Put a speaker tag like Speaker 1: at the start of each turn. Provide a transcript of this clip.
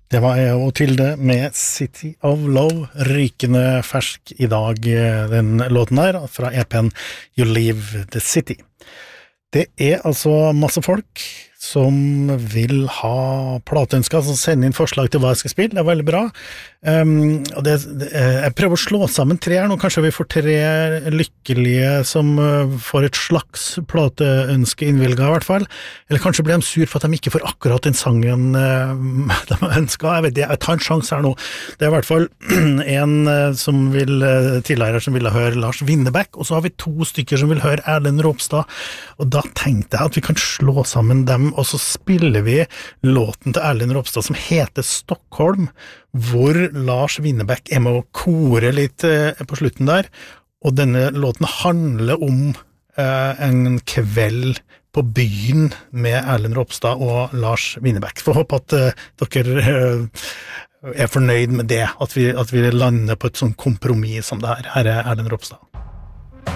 Speaker 1: Det var jeg og Tilde med City of Love, rykende fersk I dag, den låten der, fra EP-en You Leave the City. Det altså masse folk som vil ha plateønsker, som sender inn forslag til hva jeg skal spille, det veldig bra. Og jeg prøver å slå sammen tre her, nå kanskje vi får tre lykkelige som får et slags plateønske innvilget I hvert fall, eller kanskje blir de sur for at de ikke får akkurat den sangen de ønsker, jeg vet ikke, jeg tar en sjans her nå. Det I hvert fall en som tidligere som ville høre Lars Winnerbäck, og så har vi to stykker som vil høre Erlend Ropstad, og da tenkte jeg at vi kan slå sammen dem, og så spiller vi låten til Erlend Ropstad som heter Stockholm, hvor Lars Winnerbäck med å kore litt på slutten der, og denne låten handler om en kveld på byen med Erlend Ropstad og Lars Winnerbäck. Får håpe at dere fornøyd med det, at vi lander på et sånn kompromiss som det her. Her Erlend Ropstad.